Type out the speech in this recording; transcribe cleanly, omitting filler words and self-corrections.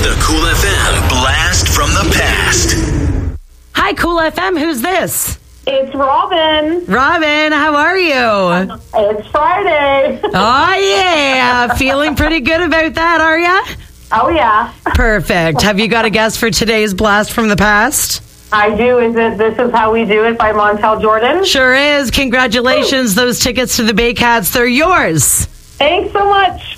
The Cool FM Blast from the Past. Hi, Cool FM. Who's this? It's Robin. Robin, how are you? It's Friday. Oh, yeah. Feeling pretty good about that, are ya? Oh, yeah. Perfect. Have you got a guess for today's Blast from the Past? I do. Is it This Is How We Do It by Montel Jordan? Sure is. Congratulations. Those tickets to the Baycats, they're yours. Thanks so much.